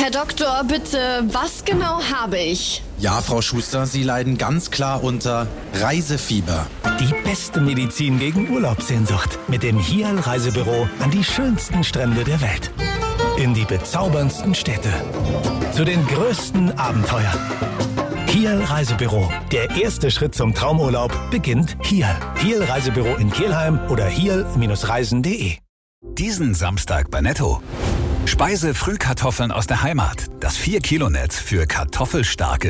Herr Doktor, bitte, was genau habe ich? Ja, Frau Schuster, Sie leiden ganz klar unter Reisefieber. Die beste Medizin gegen Urlaubssehnsucht mit dem HIAL Reisebüro an die schönsten Strände der Welt. In die bezauberndsten Städte. Zu den größten Abenteuern. HIAL Reisebüro. Der erste Schritt zum Traumurlaub beginnt hier. HIAL Reisebüro in Kelheim oder hial-reisen.de. Diesen Samstag bei Netto. Speise-Frühkartoffeln aus der Heimat. Das 4-Kilo-Netz für kartoffelstarke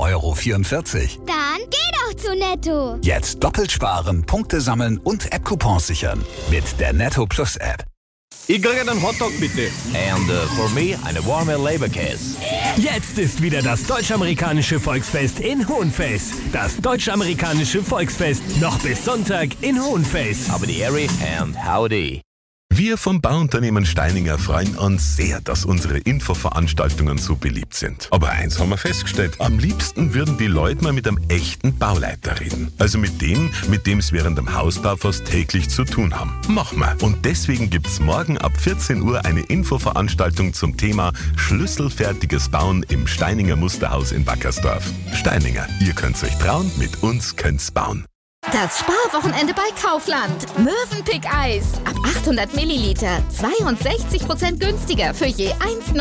4,44 €. Dann geh doch zu Netto. Jetzt doppelt sparen, Punkte sammeln und App-Coupons sichern. Mit der Netto Plus App. Ich kriege einen Hotdog bitte. And for me, eine warme Leberkäse. Jetzt ist wieder das Deutsch-Amerikanische Volksfest in Hohenfels. Das Deutsch-Amerikanische Volksfest noch bis Sonntag in Hohenfels. Aber die Ehre and howdy. Wir vom Bauunternehmen Steininger freuen uns sehr, dass unsere Infoveranstaltungen so beliebt sind. Aber eins haben wir festgestellt, am liebsten würden die Leute mal mit einem echten Bauleiter reden. Also mit dem es während dem Hausbau fast täglich zu tun haben. Machen wir. Und deswegen gibt's morgen ab 14 Uhr eine Infoveranstaltung zum Thema Schlüsselfertiges Bauen im Steininger Musterhaus in Wackersdorf. Steininger, ihr könnt's euch trauen, mit uns könnt's bauen. Das Sparwochenende bei Kaufland. Mövenpick-Eis. Ab 800 Milliliter. 62% günstiger für je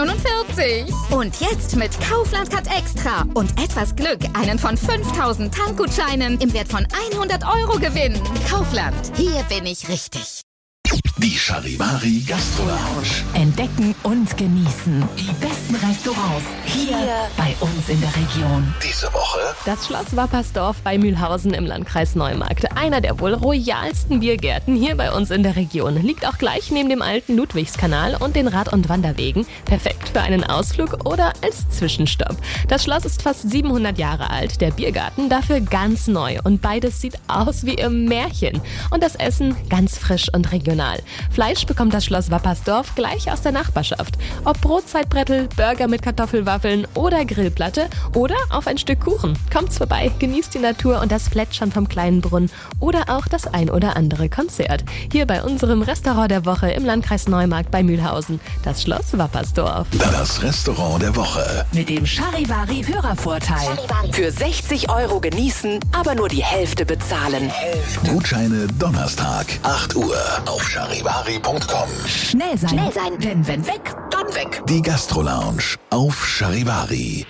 1,49. Und jetzt mit Kaufland Cut Extra. Und etwas Glück einen von 5000 Tankgutscheinen im Wert von 100 € gewinnen. Kaufland. Hier bin ich richtig. Die Charivari Gastro Lounge. Entdecken und genießen die besten Restaurants hier bei uns in der Region. Diese Woche das Schloss Wappersdorf bei Mühlhausen im Landkreis Neumarkt. Einer der wohl royalsten Biergärten hier bei uns in der Region. Liegt auch gleich neben dem alten Ludwigskanal und den Rad- und Wanderwegen. Perfekt für einen Ausflug oder als Zwischenstopp. Das Schloss ist fast 700 Jahre alt, der Biergarten dafür ganz neu. Und beides sieht aus wie im Märchen. Und das Essen ganz frisch und regional. Fleisch bekommt das Schloss Wappersdorf gleich aus der Nachbarschaft. Ob Brotzeitbrettel, Burger mit Kartoffelwaffeln oder Grillplatte oder auf ein Stück Kuchen. Kommt's vorbei, genießt die Natur und das Plätschern vom kleinen Brunnen oder auch das ein oder andere Konzert. Hier bei unserem Restaurant der Woche im Landkreis Neumarkt bei Mühlhausen. Das Schloss Wappersdorf. Das Restaurant der Woche. Mit dem Charivari Hörervorteil. Für 60 € genießen, aber nur die Hälfte bezahlen. Gutscheine Donnerstag, 8 Uhr auf charivari.com. Schnell sein, denn wenn weg, dann weg. Die Gastro Lounge auf Charivari.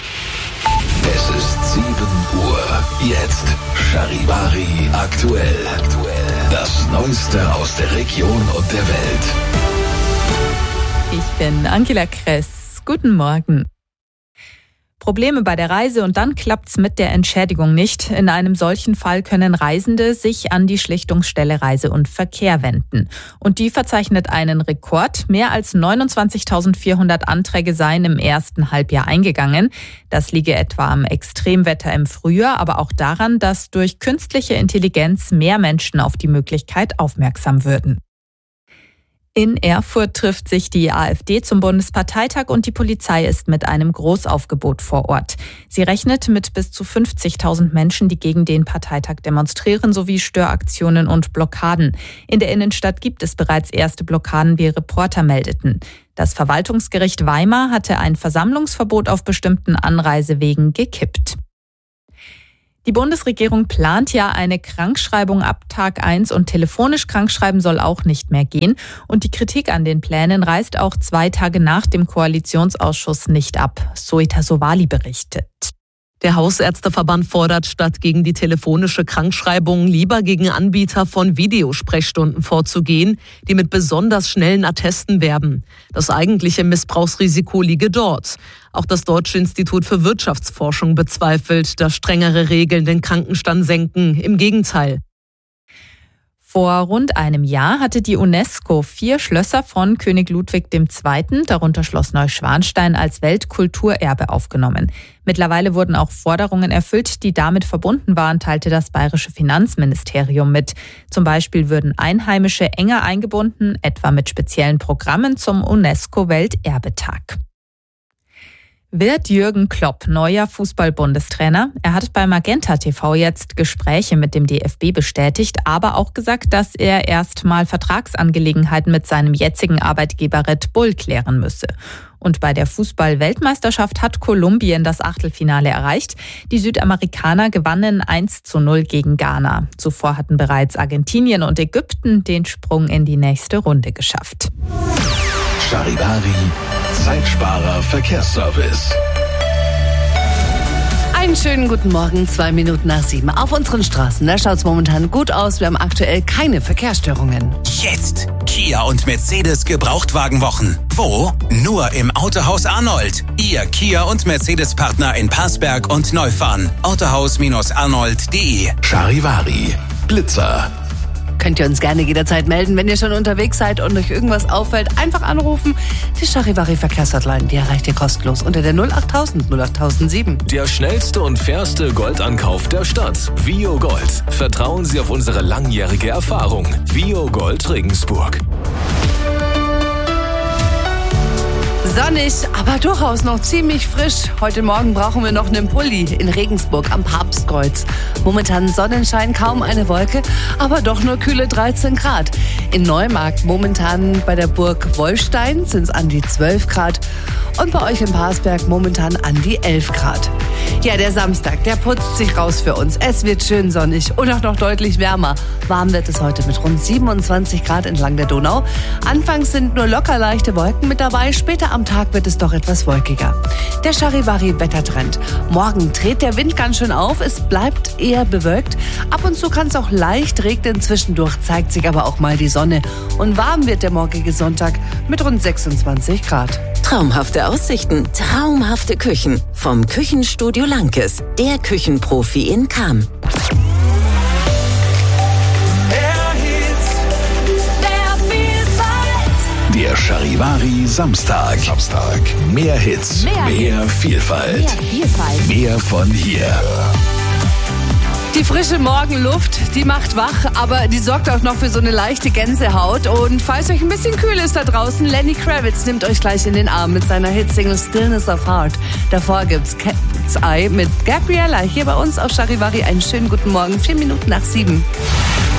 Es ist 7 Uhr. Jetzt Charivari aktuell. Das Neueste aus der Region und der Welt. Ich bin Angela Kress. Guten Morgen. Probleme bei der Reise und dann klappt's mit der Entschädigung nicht. In einem solchen Fall können Reisende sich an die Schlichtungsstelle Reise und Verkehr wenden. Und die verzeichnet einen Rekord. Mehr als 29.400 Anträge seien im ersten Halbjahr eingegangen. Das liege etwa am Extremwetter im Frühjahr, aber auch daran, dass durch künstliche Intelligenz mehr Menschen auf die Möglichkeit aufmerksam würden. In Erfurt trifft sich die AfD zum Bundesparteitag und die Polizei ist mit einem Großaufgebot vor Ort. Sie rechnet mit bis zu 50.000 Menschen, die gegen den Parteitag demonstrieren, sowie Störaktionen und Blockaden. In der Innenstadt gibt es bereits erste Blockaden, wie Reporter meldeten. Das Verwaltungsgericht Weimar hatte ein Versammlungsverbot auf bestimmten Anreisewegen gekippt. Die Bundesregierung plant ja eine Krankschreibung ab Tag 1 und telefonisch krankschreiben soll auch nicht mehr gehen. Und die Kritik an den Plänen reißt auch 2 Tage nach dem Koalitionsausschuss nicht ab. Zoita Sowali berichtet. Der Hausärzteverband fordert statt gegen die telefonische Krankschreibung lieber gegen Anbieter von Videosprechstunden vorzugehen, die mit besonders schnellen Attesten werben. Das eigentliche Missbrauchsrisiko liege dort. Auch das Deutsche Institut für Wirtschaftsforschung bezweifelt, dass strengere Regeln den Krankenstand senken. Im Gegenteil. Vor rund einem Jahr hatte die UNESCO 4 Schlösser von König Ludwig II., darunter Schloss Neuschwanstein, als Weltkulturerbe aufgenommen. Mittlerweile wurden auch Forderungen erfüllt, die damit verbunden waren, teilte das bayerische Finanzministerium mit. Zum Beispiel würden Einheimische enger eingebunden, etwa mit speziellen Programmen zum UNESCO-Welterbetag. Wird Jürgen Klopp neuer Fußball-Bundestrainer? Er hat bei Magenta TV jetzt Gespräche mit dem DFB bestätigt, aber auch gesagt, dass er erstmal Vertragsangelegenheiten mit seinem jetzigen Arbeitgeber Red Bull klären müsse. Und bei der Fußball-Weltmeisterschaft hat Kolumbien das Achtelfinale erreicht. Die Südamerikaner gewannen 1:0 gegen Ghana. Zuvor hatten bereits Argentinien und Ägypten den Sprung in die nächste Runde geschafft. Charivari, Zeitsparer Verkehrsservice. Einen schönen guten Morgen, 2 Minuten nach 7. Auf unseren Straßen, da schaut es momentan gut aus. Wir haben aktuell keine Verkehrsstörungen. Jetzt Kia und Mercedes Gebrauchtwagenwochen. Wo? Nur im Autohaus Arnold. Ihr Kia und Mercedes-Partner in Passberg und Neufahren. Autohaus-arnold.de. Charivari, Blitzer. Könnt ihr uns gerne jederzeit melden, wenn ihr schon unterwegs seid und euch irgendwas auffällt. Einfach anrufen. Die Charivari Verkehrshotline, die erreicht ihr kostenlos unter der 08000 08007. Der schnellste und fairste Goldankauf der Stadt. Vio Gold. Vertrauen Sie auf unsere langjährige Erfahrung. Vio Gold Regensburg. Sonnig, aber durchaus noch ziemlich frisch. Heute Morgen brauchen wir noch einen Pulli in Regensburg am Papstkreuz. Momentan Sonnenschein, kaum eine Wolke, aber doch nur kühle 13 Grad. In Neumarkt momentan bei der Burg Wollstein sind es an die 12 Grad und bei euch in Parsberg momentan an die 11 Grad. Ja, der Samstag, der putzt sich raus für uns. Es wird schön sonnig und auch noch deutlich wärmer. Warm wird es heute mit rund 27 Grad entlang der Donau. Anfangs sind nur locker leichte Wolken mit dabei, später am Tag wird es doch etwas wolkiger. Der Charivari-Wettertrend. Morgen dreht der Wind ganz schön auf, es bleibt eher bewölkt. Ab und zu kann es auch leicht regnen, zwischendurch zeigt sich aber auch mal die Sonne. Und warm wird der morgige Sonntag mit rund 26 Grad. Traumhafte Aussichten, traumhafte Küchen. Vom Küchenstudio Lankes, der Küchenprofi in Cham. Der Charivari Samstag. Mehr Hits, mehr Vielfalt. Mehr von hier. Die frische Morgenluft, die macht wach, aber die sorgt auch noch für so eine leichte Gänsehaut. Und falls euch ein bisschen kühl ist da draußen, Lenny Kravitz nimmt euch gleich in den Arm mit seiner Hitsingle Stillness of Heart. Davor gibt's Cat's Eye mit Gabriella hier bei uns auf Charivari. Einen schönen guten Morgen, 4 Minuten nach 7.